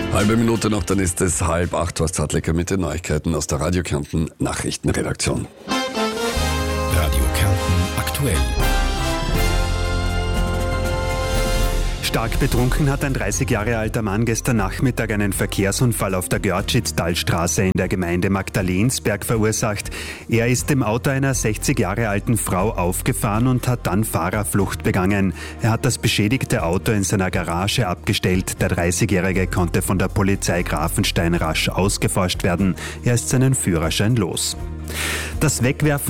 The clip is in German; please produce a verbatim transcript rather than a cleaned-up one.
Halbe Minute noch, dann ist es halb acht. Horst Hartlecker mit den Neuigkeiten aus der Radio Kärnten Nachrichtenredaktion. Radio Kärnten aktuell. Stark betrunken hat ein dreißig Jahre alter Mann gestern Nachmittag einen Verkehrsunfall auf der Görtschitz-Talstraße in der Gemeinde Magdalensberg verursacht. Er ist dem Auto einer sechzig Jahre alten Frau aufgefahren und hat dann Fahrerflucht begangen. Er hat das beschädigte Auto in seiner Garage abgestellt. Der dreißigjährige konnte von der Polizei Grafenstein rasch ausgeforscht werden. Er ist seinen Führerschein los. Das Wegwerfen